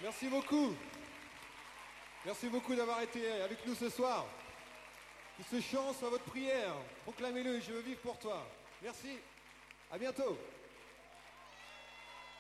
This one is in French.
Merci beaucoup. Merci beaucoup d'avoir été avec nous ce soir. Que ce chant soit votre prière. Proclamez-le, je veux vivre pour toi. Merci. À bientôt.